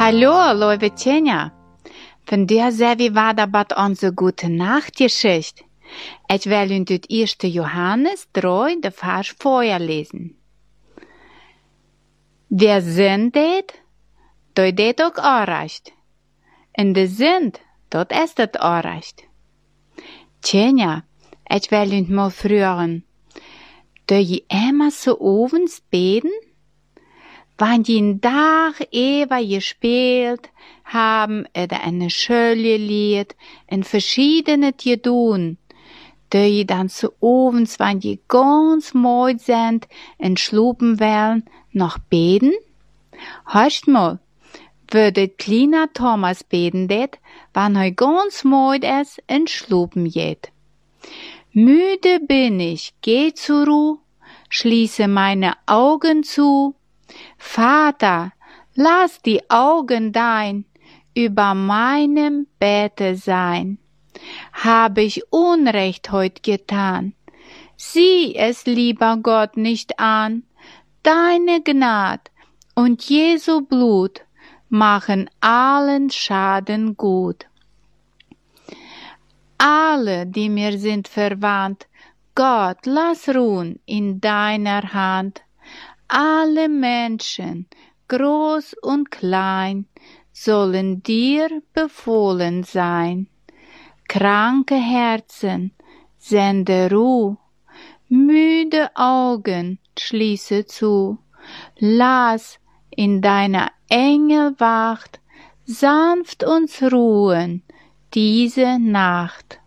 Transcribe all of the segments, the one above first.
Hallo, lieve Tjenja. Vandaag zijn we weer bij onze Gute Nacht-Geschichte. Ik wil u uit 1. Johannes 3, de vers voorlezen. Wer sind det, doet dit ook aanrecht. En de zint, dat is het aanrecht. Tjenja, ik wil u mal vragen. Doe je immer so ovens beten? Wann die einen Tag über gespielt haben oder eine Schule lied in verschiedene tun, die dann zu ovens, wann die ganz müde sind, in schlupen wollen, noch beten? Hörst mal, würde kleiner Thomas beten det, wann er ganz müde ist, in schlupen geht. Müde bin ich, geh zur Ruhe, schließe meine Augen zu, Vater, lass die Augen dein über meinem Bette sein. Habe ich Unrecht heut getan? Sieh es, lieber Gott, nicht an. Deine Gnad und Jesu Blut machen allen Schaden gut. Alle, die mir sind verwandt, Gott, lass ruhen in deiner Hand. Alle Menschen, groß und klein, sollen dir befohlen sein. Kranke Herzen, sende Ruhe, müde Augen, schließe zu. Lass in deiner Engelwacht sanft uns ruhen diese Nacht.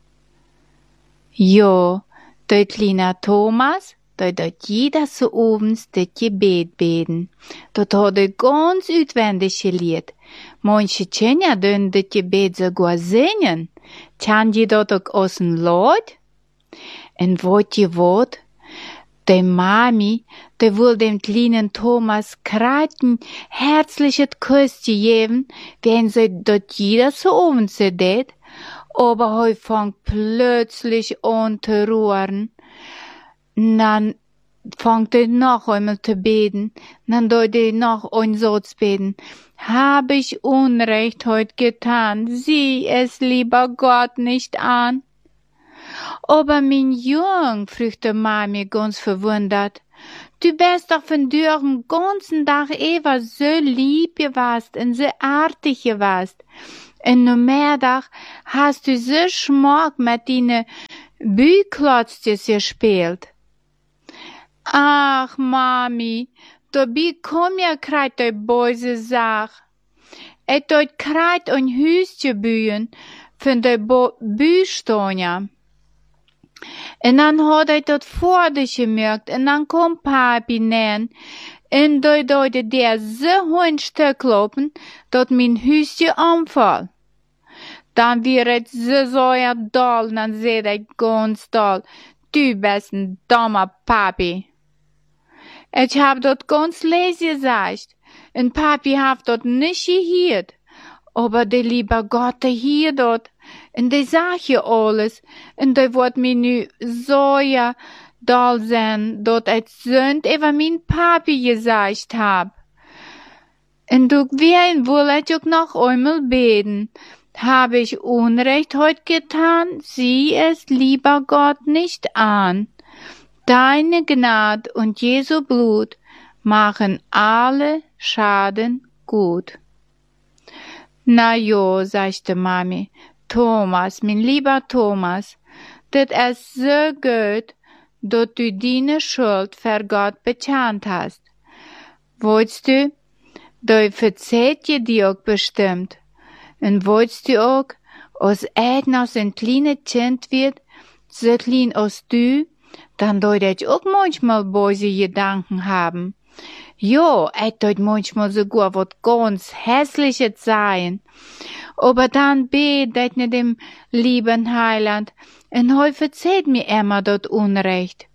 Jo, der kleine Thomas, dat jeder so ovens dit gebed beden. Dat had hij ganz uitwendig geleerd. Manche Tjenja doen dit gebed sogar zingen. Kan je dat ook aus een Lied? En wat je wat? De Mami, die will dem kleinen Thomas kraten herzliches Küsschen geben, wenn sie dat jeder so ovens so det. Aber hij fängt plötzlich an zu roeren. Dan fangt er noch einmal zu beten, dann deut er noch ein Satz beten. Habe ich Unrecht heut getan, sieh es, lieber Gott, nicht an. Aber mein Jung, fragte Mami ganz verwundert, du bist doch von dir den ganzen Tag Eva so lieb gewast und so artig gewast. Und no Mittag hast du so Schmack mit deinen Bühklotzchen gespielt. Ach, Mami, dabei kom ja kreit die böse Sach. Et dort kreit ein Hüstje bühen von der Bühstonja. Und dann hat dort vor dich gemerkt, und dann kom Papi nähen, und dort der so ein Stück lopen, dort mein Hüstje anfall. Dann wird so ja doll, dann seht ganz doll, du bist ein dummer Papi. Ich hab dort ganz leise gesagt, und Papi hat dort nicht gehört. Aber der liebe Gott, der hier dort, und der sagt ja alles, und der wird mir nu so ja doll sein, dort als Sünd über mein Papi gesagt hab. Und du will ich auch noch einmal beten. Habe ich Unrecht heut getan, sieh es, lieber Gott, nicht an. Deine Gnad und Jesu Blut machen alle Schaden gut. Na jo, sagte Mami, Thomas, mein lieber Thomas, das ist so gut, dass du deine Schuld für Gott bekannt hast. Wolltest du, da verzeiht je dir auch bestimmt. Und wolltest du auch, als noch so ein kleines Kind wird, so klein als du, dann deut ich auch manchmal böse Gedanken haben. Jo, ich deut manchmal sogar wat ganz Hässliches sein. Aber dann bet ich nicht dem lieben Heiland, und heu verzeiht mir immer dort Unrecht.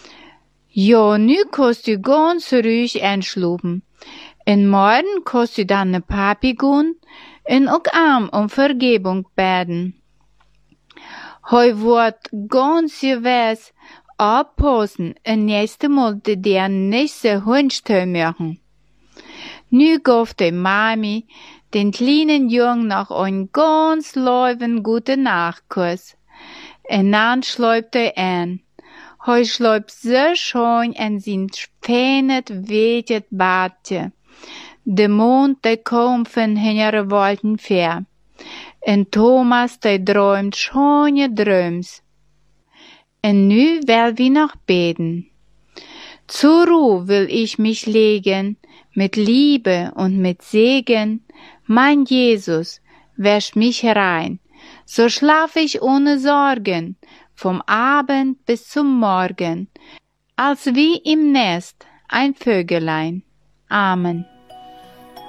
Jo, nu kannst du ganz ruhig einschlupen. Und morgen kannst du dann ne Papi gehen, und auch um Vergebung beten. Heu wird ganz gewiss aufpassen und nächste Mal der nicht so Hundstö machen. Nu gaf die Mami den kleinen Jungen noch ein ganz leuven gute Nachtkuss. En dann schläubt an. Hij schläubt so schön in sein feines, weiches Badje. De Mond, der kommt von hinter Wolken fair. En Thomas, der träumt schöne Träums. En nu will wir noch beten. Zur Ruhe will ich mich legen, mit Liebe und mit Segen. Mein Jesus, wäsch mich herein, so schlaf ich ohne Sorgen, vom Abend bis zum Morgen, als wie im Nest ein Vögelein. Amen.